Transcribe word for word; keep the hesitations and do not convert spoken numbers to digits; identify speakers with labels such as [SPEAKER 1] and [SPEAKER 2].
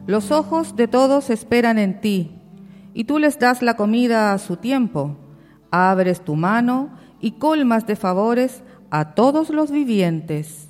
[SPEAKER 1] Los ojos de todos esperan en ti, y tú les das la comida a su tiempo. Abres tu mano y colmas de favores a todos los vivientes.